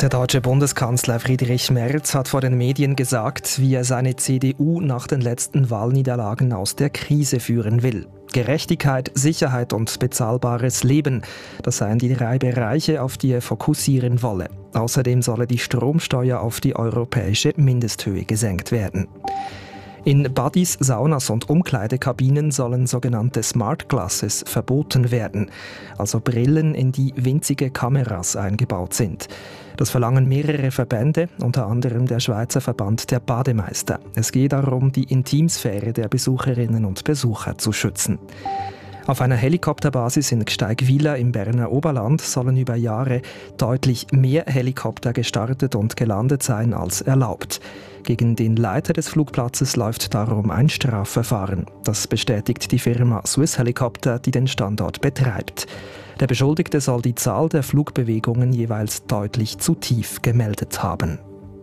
Der deutsche Bundeskanzler Friedrich Merz hat vor den Medien gesagt, wie er seine CDU nach den letzten Wahlniederlagen aus der Krise führen will. Gerechtigkeit, Sicherheit und bezahlbares Leben, das seien die 3 Bereiche, auf die er fokussieren wolle. Außerdem solle die Stromsteuer auf die europäische Mindesthöhe gesenkt werden. In Buddies, Saunas und Umkleidekabinen sollen sogenannte Smart Glasses verboten werden, also Brillen, in die winzige Kameras eingebaut sind. Das verlangen mehrere Verbände, unter anderem der Schweizer Verband der Bademeister. Es geht darum, die Intimsphäre der Besucherinnen und Besucher zu schützen. Auf einer Helikopterbasis in Gsteigwiller im Berner Oberland sollen über Jahre deutlich mehr Helikopter gestartet und gelandet sein als erlaubt. Gegen den Leiter des Flugplatzes läuft darum ein Strafverfahren. Das bestätigt die Firma Swiss Helicopter, die den Standort betreibt. Der Beschuldigte soll die Zahl der Flugbewegungen jeweils deutlich zu tief gemeldet haben.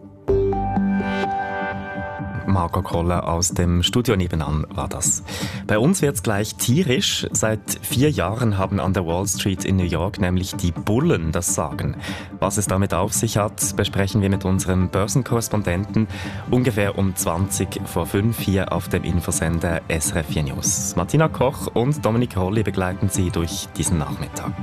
Marco Koller aus dem Studio nebenan war das. Bei uns wird's gleich tierisch. Seit 4 Jahren haben an der Wall Street in New York nämlich die Bullen das Sagen. Was es damit auf sich hat, besprechen wir mit unserem Börsenkorrespondenten ungefähr um 5:20 hier auf dem Infosender SRF 4 News. Martina Koch und Dominik Rolli begleiten Sie durch diesen Nachmittag.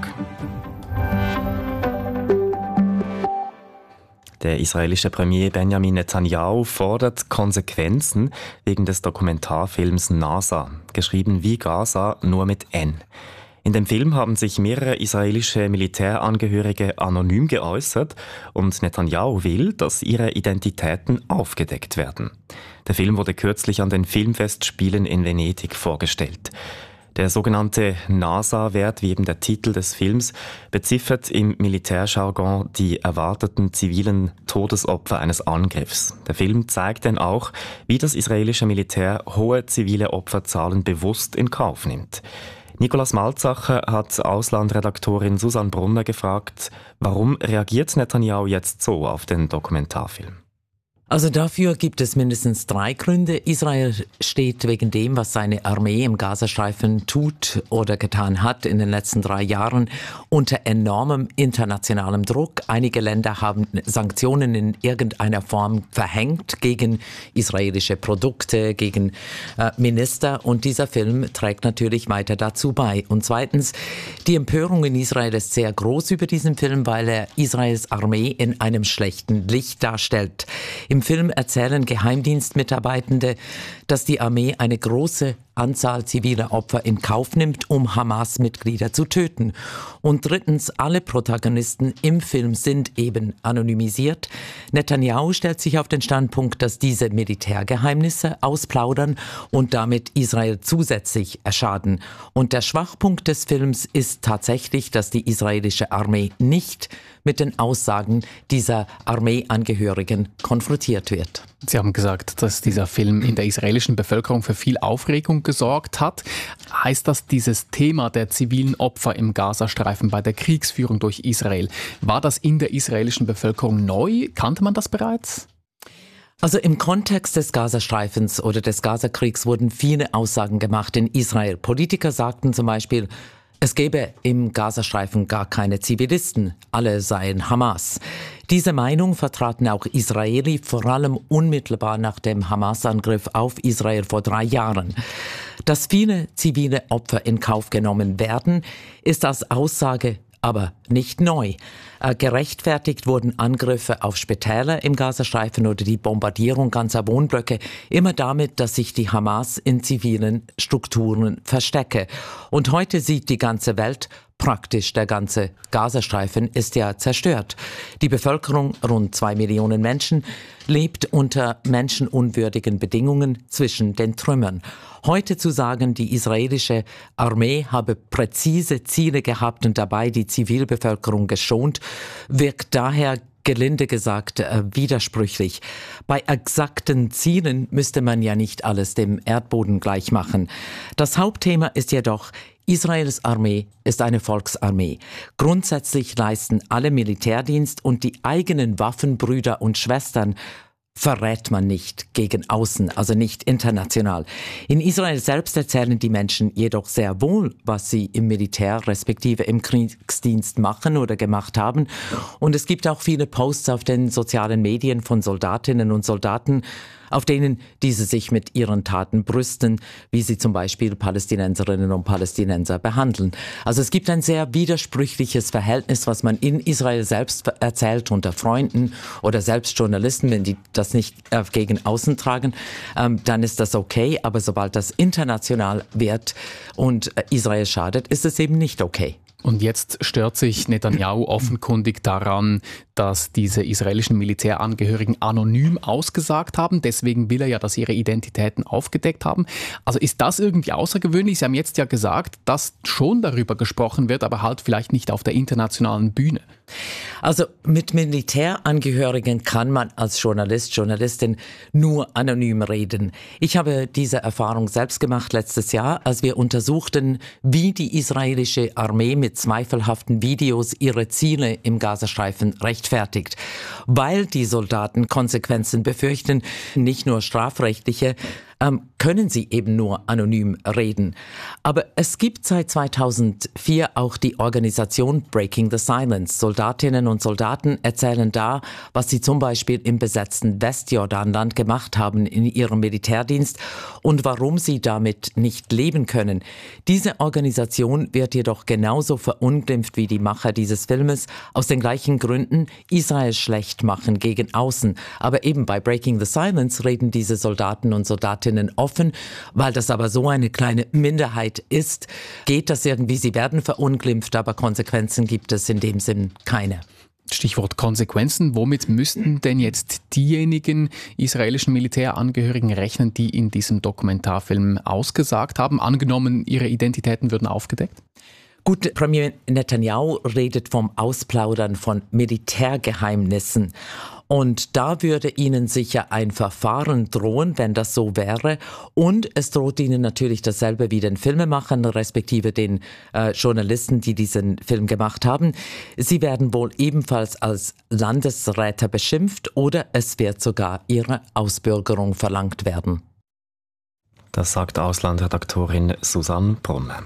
Der israelische Premier Benjamin Netanyahu fordert Konsequenzen wegen des Dokumentarfilms NASA, geschrieben wie Gaza, nur mit N. In dem Film haben sich mehrere israelische Militärangehörige anonym geäußert und Netanyahu will, dass ihre Identitäten aufgedeckt werden. Der Film wurde kürzlich an den Filmfestspielen in Venedig vorgestellt. Der sogenannte NASA-Wert, wie eben der Titel des Films, beziffert im Militärjargon die erwarteten zivilen Todesopfer eines Angriffs. Der Film zeigt dann auch, wie das israelische Militär hohe zivile Opferzahlen bewusst in Kauf nimmt. Nicolas Malzacher hat Auslandredaktorin Susanne Brunner gefragt, warum reagiert Netanyahu jetzt so auf den Dokumentarfilm? Also dafür gibt es mindestens 3 Gründe. Israel steht wegen dem, was seine Armee im Gazastreifen tut oder getan hat in den letzten 3 Jahren, unter enormem internationalem Druck. Einige Länder haben Sanktionen in irgendeiner Form verhängt gegen israelische Produkte, gegen Minister. Und dieser Film trägt natürlich weiter dazu bei. Und zweitens, die Empörung in Israel ist sehr groß über diesen Film, weil er Israels Armee in einem schlechten Licht darstellt. Im Film erzählen Geheimdienstmitarbeitende, dass die Armee eine große Anzahl ziviler Opfer in Kauf nimmt, um Hamas-Mitglieder zu töten. Und drittens, alle Protagonisten im Film sind eben anonymisiert. Netanyahu stellt sich auf den Standpunkt, dass diese Militärgeheimnisse ausplaudern und damit Israel zusätzlich erschaden. Und der Schwachpunkt des Films ist tatsächlich, dass die israelische Armee nicht mit den Aussagen dieser Armeeangehörigen konfrontiert wird. Sie haben gesagt, dass dieser Film in der israelischen Bevölkerung für viel Aufregung gesorgt hat. Heißt das, dieses Thema der zivilen Opfer im Gazastreifen bei der Kriegsführung durch Israel, war das in der israelischen Bevölkerung neu? Kannte man das bereits? Also im Kontext des Gazastreifens oder des Gazakriegs wurden viele Aussagen gemacht in Israel. Politiker sagten zum Beispiel, es gäbe im Gazastreifen gar keine Zivilisten, alle seien Hamas. Diese Meinung vertraten auch Israeli, vor allem unmittelbar nach dem Hamas-Angriff auf Israel vor 3 Jahren. Dass viele zivile Opfer in Kauf genommen werden, ist als Aussage aber nicht neu. Gerechtfertigt wurden Angriffe auf Spitäler im Gazastreifen oder die Bombardierung ganzer Wohnblöcke immer damit, dass sich die Hamas in zivilen Strukturen verstecke. Und heute sieht die ganze Welt, praktisch der ganze Gazastreifen ist ja zerstört. Die Bevölkerung, rund 2 Millionen Menschen, lebt unter menschenunwürdigen Bedingungen zwischen den Trümmern. Heute zu sagen, die israelische Armee habe präzise Ziele gehabt und dabei die Zivilbevölkerung geschont, wirkt daher gelinde gesagt widersprüchlich. Bei exakten Zielen müsste man ja nicht alles dem Erdboden gleich machen. Das Hauptthema ist jedoch, Israels Armee ist eine Volksarmee. Grundsätzlich leisten alle Militärdienst und die eigenen Waffenbrüder und Schwestern verrät man nicht gegen außen, also nicht international. In Israel selbst erzählen die Menschen jedoch sehr wohl, was sie im Militär respektive im Kriegsdienst machen oder gemacht haben. Und es gibt auch viele Posts auf den sozialen Medien von Soldatinnen und Soldaten, auf denen diese sich mit ihren Taten brüsten, wie sie zum Beispiel Palästinenserinnen und Palästinenser behandeln. Also es gibt ein sehr widersprüchliches Verhältnis, was man in Israel selbst erzählt unter Freunden oder selbst Journalisten, wenn die das nicht gegen außen tragen, dann ist das okay, aber sobald das international wird und Israel schadet, ist es eben nicht okay. Und jetzt stört sich Netanyahu offenkundig daran, dass diese israelischen Militärangehörigen anonym ausgesagt haben. Deswegen will er ja, dass ihre Identitäten aufgedeckt haben. Also ist das irgendwie außergewöhnlich? Sie haben jetzt ja gesagt, dass schon darüber gesprochen wird, aber halt vielleicht nicht auf der internationalen Bühne. Also mit Militärangehörigen kann man als Journalist, Journalistin nur anonym reden. Ich habe diese Erfahrung selbst gemacht letztes Jahr, als wir untersuchten, wie die israelische Armee mit zweifelhaften Videos ihre Ziele im Gazastreifen rechtfertigt. Weil die Soldaten Konsequenzen befürchten, nicht nur strafrechtliche, können sie eben nur anonym reden. Aber es gibt seit 2004 auch die Organisation Breaking the Silence. Soldatinnen und Soldaten erzählen da, was sie zum Beispiel im besetzten Westjordanland gemacht haben in ihrem Militärdienst und warum sie damit nicht leben können. Diese Organisation wird jedoch genauso verunglimpft wie die Macher dieses Filmes, aus den gleichen Gründen: Israel schlecht machen gegen außen. Aber eben bei Breaking the Silence reden diese Soldaten und Soldatinnen offen, weil das aber so eine kleine Minderheit ist, geht das irgendwie, sie werden verunglimpft, aber Konsequenzen gibt es in dem Sinn keine. Stichwort Konsequenzen. Womit müssten denn jetzt diejenigen israelischen Militärangehörigen rechnen, die in diesem Dokumentarfilm ausgesagt haben? Angenommen, ihre Identitäten würden aufgedeckt? Gut, Premier Netanyahu redet vom Ausplaudern von Militärgeheimnissen. Und da würde ihnen sicher ein Verfahren drohen, wenn das so wäre. Und es droht ihnen natürlich dasselbe wie den Filmemachern, respektive den Journalisten, die diesen Film gemacht haben. Sie werden wohl ebenfalls als Landesräter beschimpft oder es wird sogar ihre Ausbürgerung verlangt werden. Das sagt Auslandredaktorin Susanne Brunner.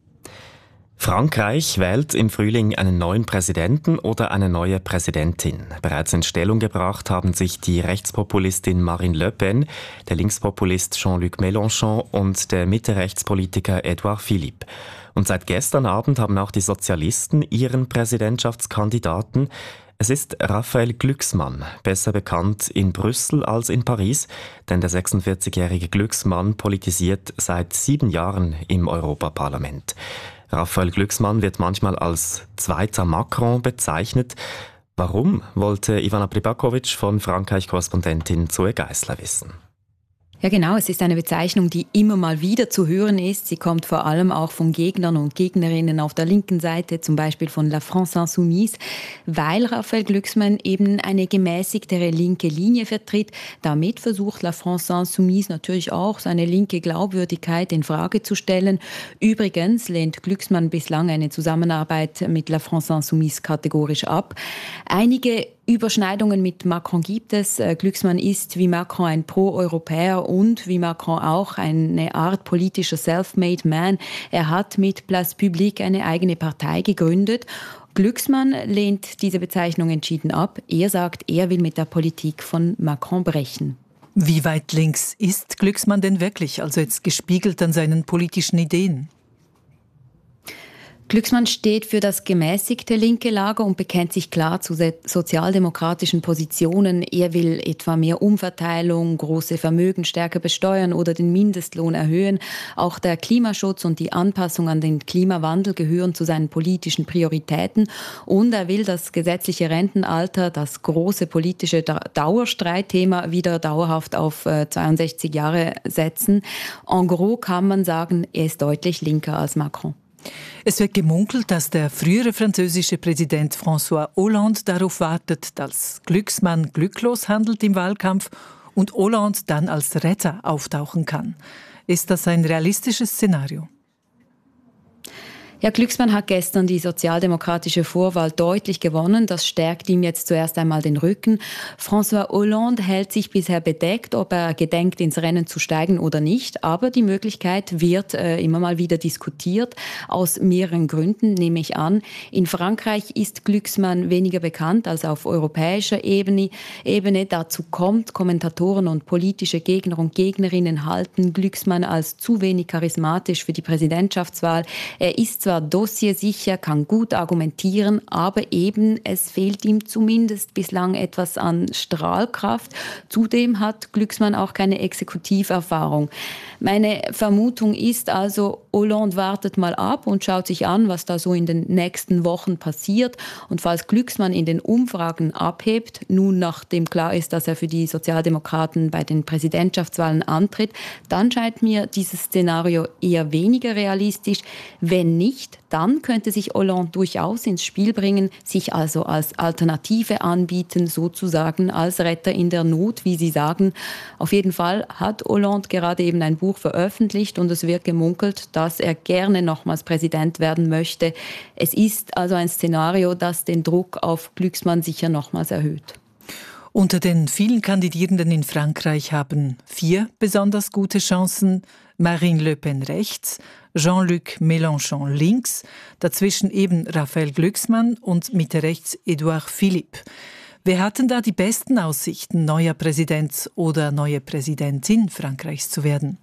Frankreich wählt im Frühling einen neuen Präsidenten oder eine neue Präsidentin. Bereits in Stellung gebracht haben sich die Rechtspopulistin Marine Le Pen, der Linkspopulist Jean-Luc Mélenchon und der Mitte-Rechtspolitiker Edouard Philippe. Und seit gestern Abend haben auch die Sozialisten ihren Präsidentschaftskandidaten. Es ist Raphael Glucksmann, besser bekannt in Brüssel als in Paris, denn der 46-jährige Glucksmann politisiert seit 7 Jahren im Europaparlament. Raphael Glucksmann wird manchmal als zweiter Macron bezeichnet. Warum, wollte Ivana Pribakovic von Frankreich-Korrespondentin Zoe Geissler wissen. Ja genau, es ist eine Bezeichnung, die immer mal wieder zu hören ist. Sie kommt vor allem auch von Gegnern und Gegnerinnen auf der linken Seite, zum Beispiel von La France Insoumise, weil Raphael Glucksmann eben eine gemäßigtere linke Linie vertritt. Damit versucht La France Insoumise natürlich auch, seine linke Glaubwürdigkeit in Frage zu stellen. Übrigens lehnt Glucksmann bislang eine Zusammenarbeit mit La France Insoumise kategorisch ab. Einige Überschneidungen mit Macron gibt es. Glucksmann ist wie Macron ein Pro-Europäer und wie Macron auch eine Art politischer Self-Made Man. Er hat mit Place Publique eine eigene Partei gegründet. Glucksmann lehnt diese Bezeichnung entschieden ab. Er sagt, er will mit der Politik von Macron brechen. Wie weit links ist Glucksmann denn wirklich, also jetzt gespiegelt an seinen politischen Ideen? Glucksmann steht für das gemäßigte linke Lager und bekennt sich klar zu sozialdemokratischen Positionen. Er will etwa mehr Umverteilung, große Vermögen stärker besteuern oder den Mindestlohn erhöhen. Auch der Klimaschutz und die Anpassung an den Klimawandel gehören zu seinen politischen Prioritäten. Und er will das gesetzliche Rentenalter, das große politische Dauerstreitthema, wieder dauerhaft auf 62 Jahre setzen. En gros kann man sagen, er ist deutlich linker als Macron. Es wird gemunkelt, dass der frühere französische Präsident François Hollande darauf wartet, dass Glucksmann glücklos handelt im Wahlkampf und Hollande dann als Retter auftauchen kann. Ist das ein realistisches Szenario? Ja, Glucksmann hat gestern die sozialdemokratische Vorwahl deutlich gewonnen. Das stärkt ihm jetzt zuerst einmal den Rücken. François Hollande hält sich bisher bedeckt, ob er gedenkt, ins Rennen zu steigen oder nicht. Aber die Möglichkeit wird immer mal wieder diskutiert, aus mehreren Gründen, nehme ich an. In Frankreich ist Glucksmann weniger bekannt als auf europäischer Ebene. Dazu kommt, Kommentatoren und politische Gegner und Gegnerinnen halten Glucksmann als zu wenig charismatisch für die Präsidentschaftswahl. Er ist zwar dossiersicher, kann gut argumentieren, aber eben es fehlt ihm zumindest bislang etwas an Strahlkraft. Zudem hat Glucksmann auch keine Exekutiverfahrung. Meine Vermutung ist also, Hollande wartet mal ab und schaut sich an, was da so in den nächsten Wochen passiert. Und falls Glucksmann in den Umfragen abhebt, nun nachdem klar ist, dass er für die Sozialdemokraten bei den Präsidentschaftswahlen antritt, dann scheint mir dieses Szenario eher weniger realistisch. Wenn nicht, dann könnte sich Hollande durchaus ins Spiel bringen, sich also als Alternative anbieten, sozusagen als Retter in der Not, wie Sie sagen. Auf jeden Fall hat Hollande gerade eben ein Buch veröffentlicht und es wird gemunkelt, dass er gerne nochmals Präsident werden möchte. Es ist also ein Szenario, das den Druck auf Glucksmann sicher nochmals erhöht. Unter den vielen Kandidierenden in Frankreich haben 4 besonders gute Chancen. Marine Le Pen rechts, Jean-Luc Mélenchon links, dazwischen eben Raphael Glucksmann und Mitte rechts Édouard Philippe. Wer hat denn da die besten Aussichten, neuer Präsident oder neue Präsidentin Frankreichs zu werden?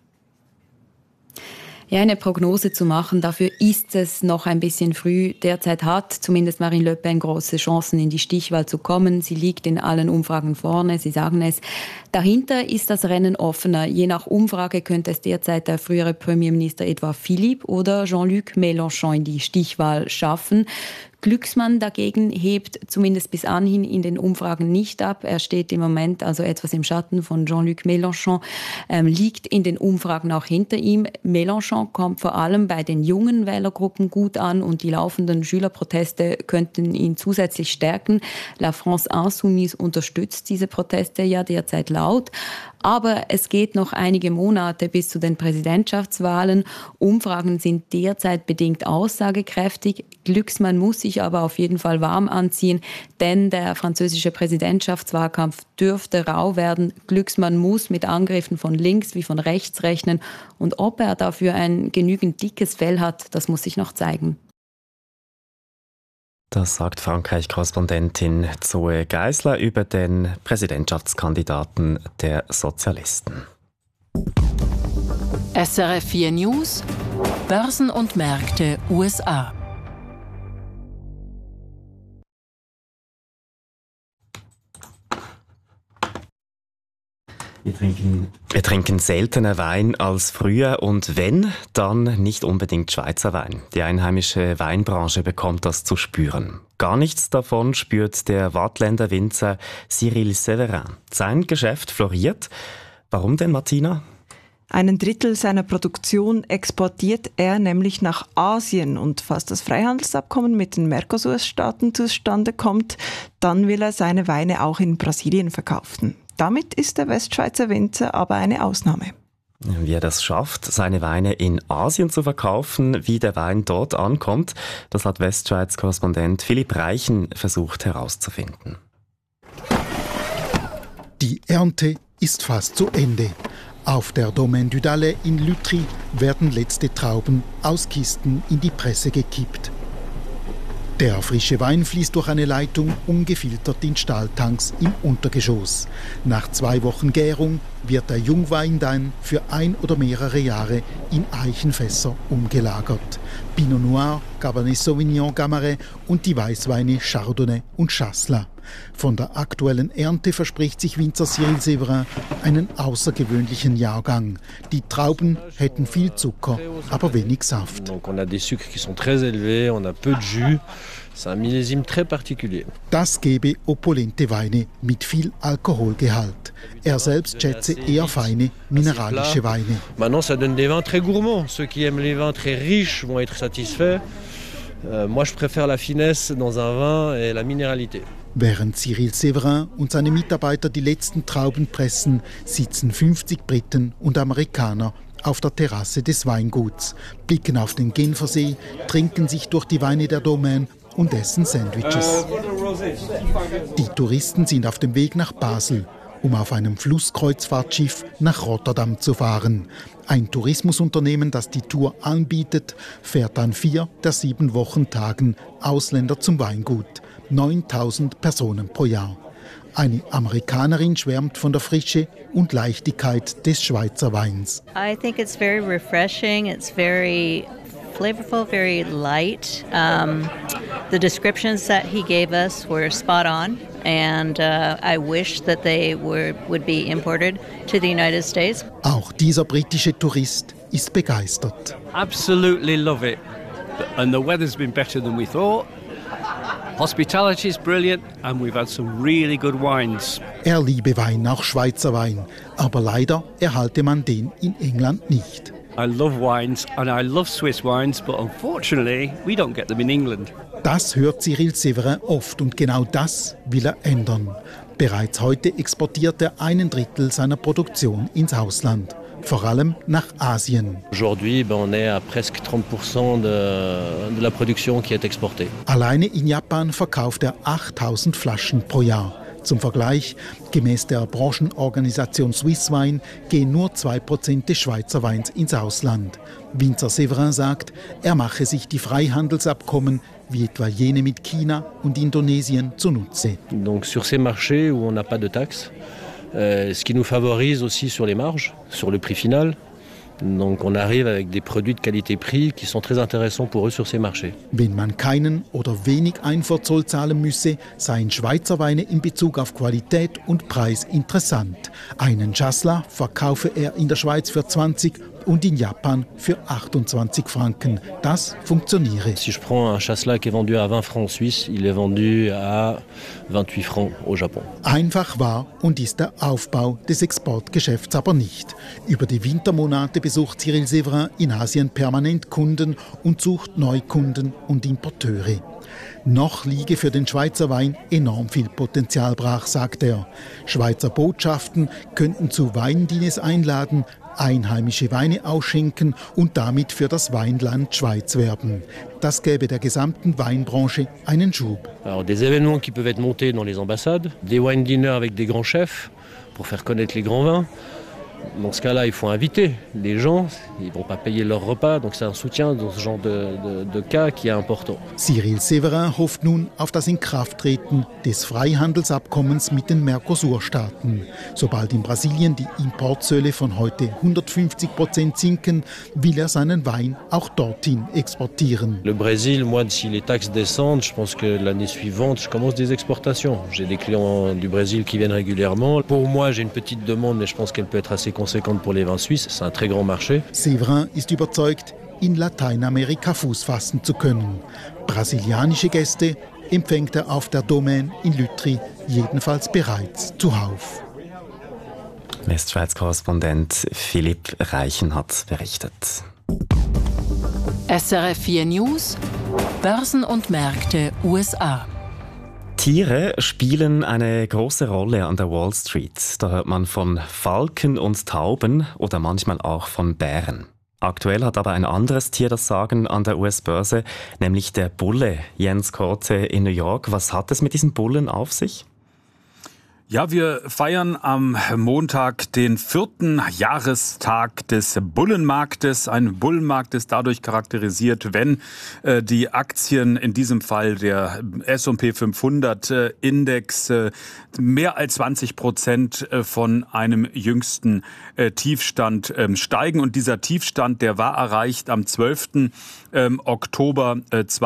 Ja, eine Prognose zu machen, dafür ist es noch ein bisschen früh. Derzeit hat zumindest Marine Le Pen große Chancen, in die Stichwahl zu kommen. Sie liegt in allen Umfragen vorne, Sie sagen es. Dahinter ist das Rennen offener. Je nach Umfrage könnte es derzeit der frühere Premierminister Édouard Philippe oder Jean-Luc Mélenchon in die Stichwahl schaffen. Glucksmann dagegen hebt zumindest bis anhin in den Umfragen nicht ab. Er steht im Moment also etwas im Schatten von Jean-Luc Mélenchon, liegt in den Umfragen auch hinter ihm. Mélenchon kommt vor allem bei den jungen Wählergruppen gut an und die laufenden Schülerproteste könnten ihn zusätzlich stärken. La France Insoumise unterstützt diese Proteste ja derzeit laut. Aber es geht noch einige Monate bis zu den Präsidentschaftswahlen. Umfragen sind derzeit bedingt aussagekräftig. Glucksmann muss sich aber auf jeden Fall warm anziehen, denn der französische Präsidentschaftswahlkampf dürfte rau werden. Glucksmann muss mit Angriffen von links wie von rechts rechnen. Und ob er dafür ein genügend dickes Fell hat, das muss sich noch zeigen. Das sagt Frankreich-Korrespondentin Zoe Geisler über den Präsidentschaftskandidaten der Sozialisten. SRF 4 News, Börsen und Märkte USA. Wir trinken seltener Wein als früher und wenn, dann nicht unbedingt Schweizer Wein. Die einheimische Weinbranche bekommt das zu spüren. Gar nichts davon spürt der Waadtländer Winzer Cyril Severin. Sein Geschäft floriert. Warum denn, Martina? 1/3 seiner Produktion exportiert er nämlich nach Asien und falls das Freihandelsabkommen mit den Mercosur-Staaten zustande kommt, dann will er seine Weine auch in Brasilien verkaufen. Damit ist der Westschweizer Winzer aber eine Ausnahme. Wie er das schafft, seine Weine in Asien zu verkaufen, wie der Wein dort ankommt, das hat Westschweiz-Korrespondent Philipp Reichen versucht herauszufinden. Die Ernte ist fast zu Ende. Auf der Domaine du Dallet in Lutry werden letzte Trauben aus Kisten in die Presse gekippt. Der frische Wein fließt durch eine Leitung ungefiltert in Stahltanks im Untergeschoss. Nach 2 Wochen Gärung wird der Jungwein dann für 1 oder mehrere Jahre in Eichenfässer umgelagert. Pinot Noir, Cabernet Sauvignon, Gamay und die Weißweine Chardonnay und Chasselas. Von der aktuellen Ernte verspricht sich Winzer Cyril Severin einen außergewöhnlichen Jahrgang. Die Trauben hätten viel Zucker, aber wenig Saft. On a des sucres qui sont très élevés, on a peu de jus. C'est un millésime très particulier. Das gebe opulente Weine mit viel Alkoholgehalt. Er selbst schätze eher feine, mineralische Weine. Maintenant, ça donne des vins très gourmands. Ceux qui aiment les vins très riches vont être satisfaits. Moi, je préfère la finesse dans un vin et la minéralité. Während Cyril Severin und seine Mitarbeiter die letzten Trauben pressen, sitzen 50 Briten und Amerikaner auf der Terrasse des Weinguts, blicken auf den Genfersee, trinken sich durch die Weine der Domaine und essen Sandwiches. Die Touristen sind auf dem Weg nach Basel, um auf einem Flusskreuzfahrtschiff nach Rotterdam zu fahren. Ein Tourismusunternehmen, das die Tour anbietet, fährt an 4 der 7 Wochentagen Ausländer zum Weingut. 9.000 Personen pro Jahr. Eine Amerikanerin schwärmt von der Frische und Leichtigkeit des Schweizer Weins. I think it's very refreshing. It's very flavorful, very light. The descriptions that he gave us were spot on, and I wish that they would be imported to the United States. Auch dieser britische Tourist ist begeistert. Absolutely love it. And the weather's been better than we thought. Hospitality is brilliant and we've had some really good wines. Er liebe Wein, auch Schweizer Wein, aber leider erhalte man den in England nicht. I love wines and I love Swiss wines, but unfortunately we don't get them in England. Das hört Cyril Severin oft und genau das will er ändern. Bereits heute exportiert er 1/3 seiner Produktion ins Ausland. Vor allem nach Asien. Aujourd'hui, on est à presque 30% de la production qui est exportée. Alleine in Japan verkauft er 8.000 Flaschen pro Jahr. Zum Vergleich, gemäß der Branchenorganisation Swiss Wine gehen nur 2% des Schweizer Weins ins Ausland. Winzer Severin sagt, er mache sich die Freihandelsabkommen wie etwa jene mit China und Indonesien zunutze. Donc sur ces marchés où on n'a pas de taxes, ce qui nous favorise aussi sur les marges, sur le prix final. Donc on arrive avec des produits de qualité-prix qui sont très intéressants pour eux sur ces marchés. Wenn man keinen oder wenig Einfuhrzoll zahlen müsse, seien Schweizer Weine in Bezug auf Qualität und Preis interessant. Einen Chasselas verkaufe er in der Schweiz für 20 und in Japan für 28 Franken. Das funktioniere. Si je prends un Chasselas qui est vendu à 20 francs suisses, il est vendu à 28 francs au Japon. Einfach war und ist der Aufbau des Exportgeschäfts aber nicht. Über die Wintermonate besucht Cyril Severin in Asien permanent Kunden und sucht Neukunden und Importeure. Noch liege für den Schweizer Wein enorm viel Potenzial brach, sagt er. Schweizer Botschaften könnten zu Weindieners einladen, einheimische Weine ausschenken und damit für das Weinland Schweiz werben. Das gäbe der gesamten Weinbranche einen Schub. Alors, des événements qui peuvent être montés dans les ambassades, des wine dinners avec des grands chefs pour faire connaître les grands vins. Dans ce cas-là, il faut inviter les gens, ils ne vont pas payer leur repas, donc c'est un soutien dans ce genre de cas qui est important. Cyril Severin hofft nun auf das Inkrafttreten des Freihandelsabkommens mit den Mercosur-Staaten. Sobald in Brasilien die Importzölle von heute 150% sinken, will er seinen Wein auch dorthin exportieren. Le Brésil, moi, si les taxes descendent, je pense que l'année suivante, je commence des exportations. J'ai des clients du Brésil qui viennent régulièrement. Pour moi, j'ai une petite demande, mais je pense qu'elle peut être assez conséquente pour les vins suisses. C'est un très grand marché. Severin ist überzeugt, in Lateinamerika Fuß fassen zu können. Brasilianische Gäste empfängt er auf der Domaine in Lütry jedenfalls bereits zuhauf. Westschweiz-Korrespondent Philipp Reichen hat berichtet. SRF 4 News, Börsen und Märkte USA. Tiere spielen eine große Rolle an der Wall Street. Da hört man von Falken und Tauben oder manchmal auch von Bären. Aktuell hat aber ein anderes Tier das Sagen an der US-Börse, nämlich der Bulle. Jens Korte in New York. Was hat es mit diesen Bullen auf sich? Ja, wir feiern am Montag den 4. Jahrestag des Bullenmarktes. Ein Bullenmarkt ist dadurch charakterisiert, wenn die Aktien, in diesem Fall der S&P 500 Index, mehr als 20% von einem jüngsten Tiefstand steigen. Und dieser Tiefstand, der war erreicht am 12. Oktober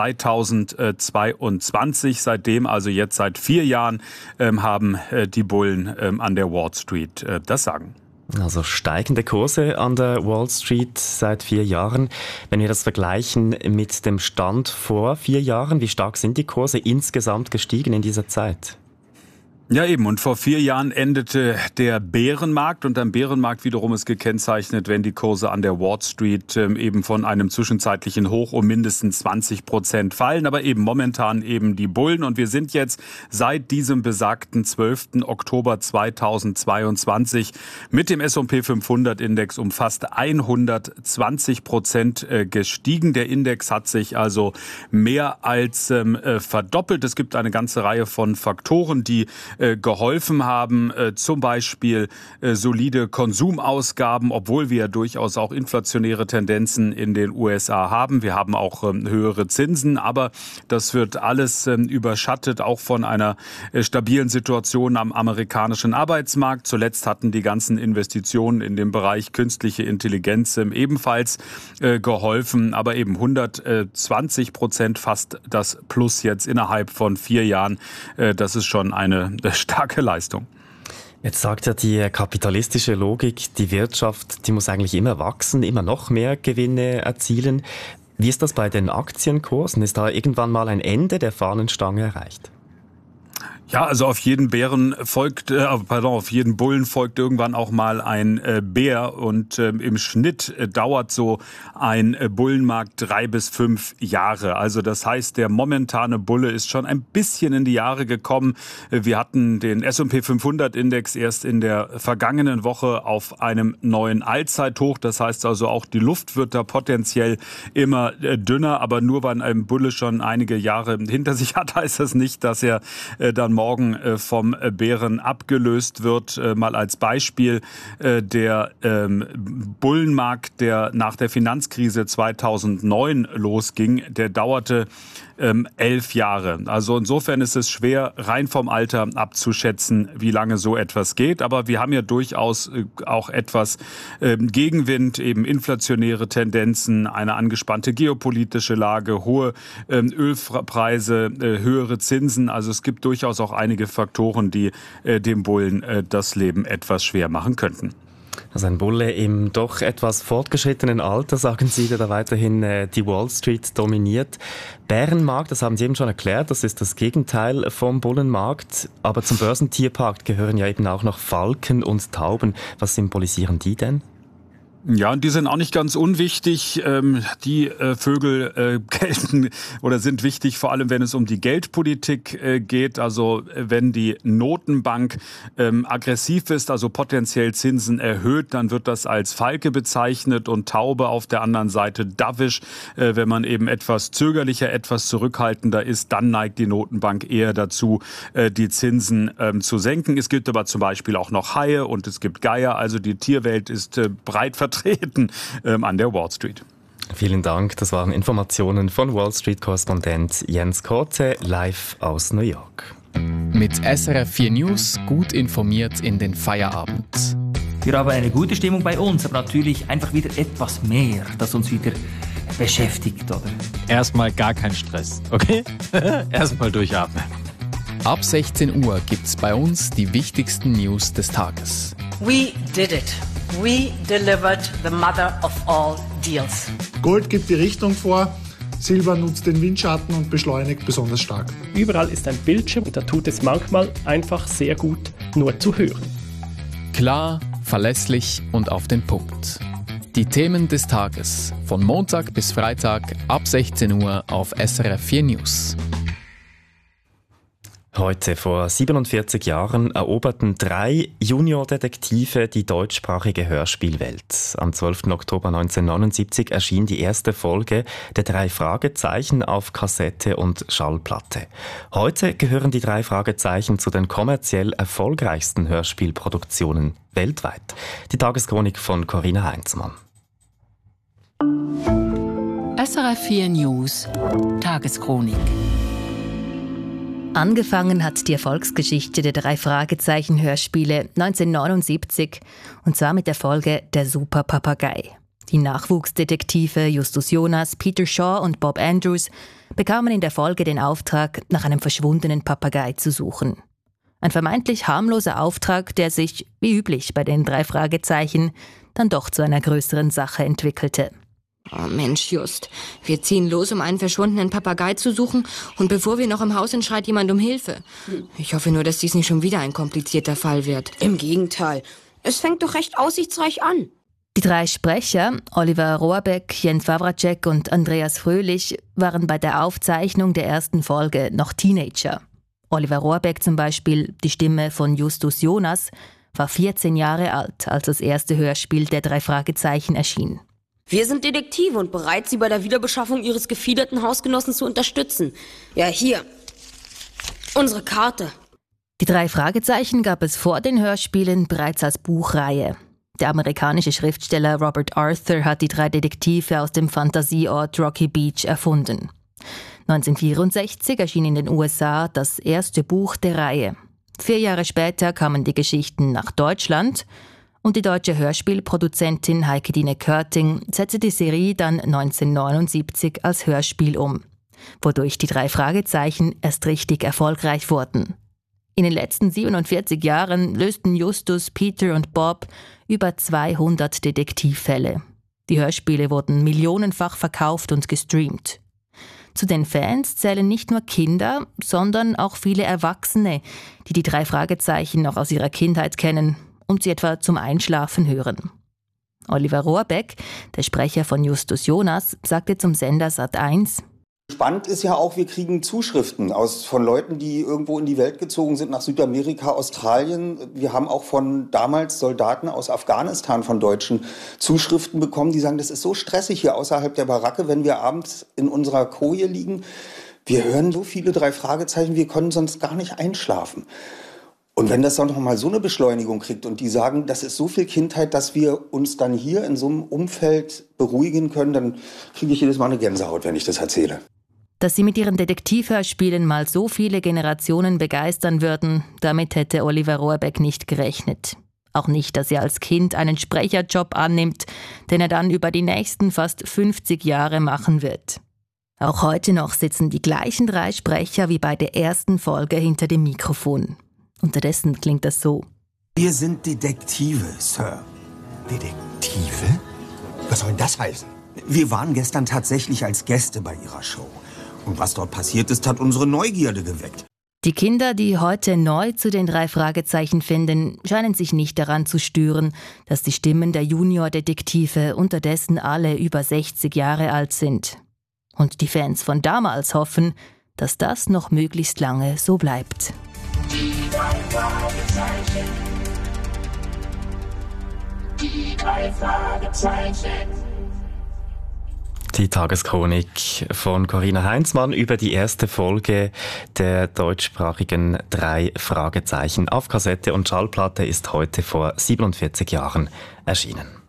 2022. Seitdem, also jetzt seit 4 Jahren, haben die Bullen an der Wall Street das Sagen. Also steigende Kurse an der Wall Street seit 4 Jahren. Wenn wir das vergleichen mit dem Stand vor 4 Jahren, wie stark sind die Kurse insgesamt gestiegen in dieser Zeit? Ja eben, und vor 4 Jahren endete der Bärenmarkt und am Bärenmarkt wiederum ist gekennzeichnet, wenn die Kurse an der Wall Street eben von einem zwischenzeitlichen Hoch um mindestens 20% fallen, aber eben momentan eben die Bullen und wir sind jetzt seit diesem besagten 12. Oktober 2022 mit dem S&P 500 Index um fast 120% gestiegen. Der Index hat sich also mehr als verdoppelt. Es gibt eine ganze Reihe von Faktoren, die geholfen haben, zum Beispiel solide Konsumausgaben, obwohl wir durchaus auch inflationäre Tendenzen in den USA haben. Wir haben auch höhere Zinsen, aber das wird alles überschattet, auch von einer stabilen Situation am amerikanischen Arbeitsmarkt. Zuletzt hatten die ganzen Investitionen in dem Bereich künstliche Intelligenz ebenfalls geholfen, aber eben 120% fast das Plus jetzt innerhalb von 4 Jahren. Das ist schon eine starke Leistung. Jetzt sagt ja die kapitalistische Logik, die Wirtschaft, die muss eigentlich immer wachsen, immer noch mehr Gewinne erzielen. Wie ist das bei den Aktienkursen? Ist da irgendwann mal ein Ende der Fahnenstange erreicht? Ja, also auf jeden Bullen folgt irgendwann auch mal ein Bär und im Schnitt dauert so ein Bullenmarkt 3 bis 5 Jahre. Also das heißt, der momentane Bulle ist schon ein bisschen in die Jahre gekommen. Wir hatten den S&P 500 Index erst in der vergangenen Woche auf einem neuen Allzeithoch. Das heißt also auch die Luft wird da potenziell immer dünner, aber nur weil ein Bulle schon einige Jahre hinter sich hat, heißt das nicht, dass er dann morgen vom Bären abgelöst wird. Mal als Beispiel der Bullenmarkt, der nach der Finanzkrise 2009 losging, der dauerte 11 Jahre. Also insofern ist es schwer, rein vom Alter abzuschätzen, wie lange so etwas geht. Aber wir haben ja durchaus auch etwas Gegenwind, eben inflationäre Tendenzen, eine angespannte geopolitische Lage, hohe Ölpreise, höhere Zinsen. Also es gibt durchaus auch einige Faktoren, die dem Bullen das Leben etwas schwer machen könnten. Also ein Bulle im doch etwas fortgeschrittenen Alter, sagen Sie, der da weiterhin die Wall Street dominiert. Bärenmarkt, das haben Sie eben schon erklärt, das ist das Gegenteil vom Bullenmarkt. Aber zum Börsentierpark gehören ja eben auch noch Falken und Tauben. Was symbolisieren die denn? Ja, und die sind auch nicht ganz unwichtig. Die Vögel gelten oder sind wichtig, vor allem wenn es um die Geldpolitik geht. Also wenn die Notenbank aggressiv ist, also potenziell Zinsen erhöht, dann wird das als Falke bezeichnet und Taube auf der anderen Seite Dovish. Wenn man eben etwas zögerlicher, etwas zurückhaltender ist, dann neigt die Notenbank eher dazu, die Zinsen zu senken. Es gibt aber zum Beispiel auch noch Haie und es gibt Geier. Also die Tierwelt ist breit vertreten an der Wall Street. Vielen Dank. Das waren Informationen von Wall Street-Korrespondent Jens Korte live aus New York. Mit SRF 4 News gut informiert in den Feierabend. Wir haben eine gute Stimmung bei uns, aber natürlich einfach wieder etwas mehr, das uns wieder beschäftigt, oder? Erstmal gar kein Stress, okay? Erstmal durchatmen. Ab 16 Uhr gibt's bei uns die wichtigsten News des Tages. We did it. We delivered the mother of all deals. Gold gibt die Richtung vor, Silber nutzt den Windschatten und beschleunigt besonders stark. Überall ist ein Bildschirm und da tut es manchmal einfach sehr gut, nur zu hören. Klar, verlässlich und auf den Punkt. Die Themen des Tages von Montag bis Freitag ab 16 Uhr auf SRF 4 News. Heute vor 47 Jahren eroberten 3 Juniordetektive die deutschsprachige Hörspielwelt. Am 12. Oktober 1979 erschien die erste Folge der 3 Fragezeichen auf Kassette und Schallplatte. Heute gehören die 3 Fragezeichen zu den kommerziell erfolgreichsten Hörspielproduktionen weltweit. Die Tageschronik von Corinna Heinzmann. SRF 4 News Tageschronik. Angefangen hat die Erfolgsgeschichte der 3 Fragezeichen-Hörspiele 1979 und zwar mit der Folge Der Super Papagei. Die Nachwuchsdetektive Justus Jonas, Peter Shaw und Bob Andrews bekamen in der Folge den Auftrag, nach einem verschwundenen Papagei zu suchen. Ein vermeintlich harmloser Auftrag, der sich, wie üblich bei den 3 Fragezeichen, dann doch zu einer größeren Sache entwickelte. Oh Mensch, Just. Wir ziehen los, um einen verschwundenen Papagei zu suchen und bevor wir noch im Haus sind, schreit jemand um Hilfe. Ich hoffe nur, dass dies nicht schon wieder ein komplizierter Fall wird. Im Gegenteil. Es fängt doch recht aussichtsreich an. Die 3 Sprecher, Oliver Rohrbeck, Jens Wawracek und Andreas Fröhlich, waren bei der Aufzeichnung der ersten Folge noch Teenager. Oliver Rohrbeck zum Beispiel, die Stimme von Justus Jonas, war 14 Jahre alt, als das erste Hörspiel der 3 Fragezeichen erschien. Wir sind Detektive und bereit, Sie bei der Wiederbeschaffung Ihres gefiederten Hausgenossen zu unterstützen. Ja, hier. Unsere Karte. Die 3 Fragezeichen gab es vor den Hörspielen bereits als Buchreihe. Der amerikanische Schriftsteller Robert Arthur hat die 3 Detektive aus dem Fantasieort Rocky Beach erfunden. 1964 erschien in den USA das erste Buch der Reihe. 4 Jahre später kamen die Geschichten nach Deutschland und die deutsche Hörspielproduzentin Heike-Dine Körting setzte die Serie dann 1979 als Hörspiel um, wodurch die 3 Fragezeichen erst richtig erfolgreich wurden. In den letzten 47 Jahren lösten Justus, Peter und Bob über 200 Detektivfälle. Die Hörspiele wurden millionenfach verkauft und gestreamt. Zu den Fans zählen nicht nur Kinder, sondern auch viele Erwachsene, die die 3 Fragezeichen noch aus ihrer Kindheit kennen und sie etwa zum Einschlafen hören. Oliver Rohrbeck, der Sprecher von Justus Jonas, sagte zum Sender Sat.1: Spannend ist ja auch, wir kriegen Zuschriften von Leuten, die irgendwo in die Welt gezogen sind, nach Südamerika, Australien. Wir haben auch von damals Soldaten aus Afghanistan, von Deutschen, Zuschriften bekommen, die sagen, das ist so stressig hier außerhalb der Baracke, wenn wir abends in unserer Koje liegen. Wir hören so viele 3 Fragezeichen, wir können sonst gar nicht einschlafen. Und wenn das dann noch mal so eine Beschleunigung kriegt und die sagen, das ist so viel Kindheit, dass wir uns dann hier in so einem Umfeld beruhigen können, dann kriege ich jedes Mal eine Gänsehaut, wenn ich das erzähle. Dass sie mit ihren Detektivhörspielen mal so viele Generationen begeistern würden, damit hätte Oliver Rohrbeck nicht gerechnet. Auch nicht, dass er als Kind einen Sprecherjob annimmt, den er dann über die nächsten fast 50 Jahre machen wird. Auch heute noch sitzen die gleichen 3 Sprecher wie bei der ersten Folge hinter dem Mikrofon. Unterdessen klingt das so. Wir sind Detektive, Sir. Detektive? Was soll das heißen? Wir waren gestern tatsächlich als Gäste bei Ihrer Show. Und was dort passiert ist, hat unsere Neugierde geweckt. Die Kinder, die heute neu zu den 3 Fragezeichen finden, scheinen sich nicht daran zu stören, dass die Stimmen der Junior-Detektive unterdessen alle über 60 Jahre alt sind. Und die Fans von damals hoffen, dass das noch möglichst lange so bleibt. Die 3 Fragezeichen. Die 3 Fragezeichen. Die Tageschronik von Corinna Heinzmann über die erste Folge der deutschsprachigen 3 Fragezeichen auf Kassette und Schallplatte ist heute vor 47 Jahren erschienen.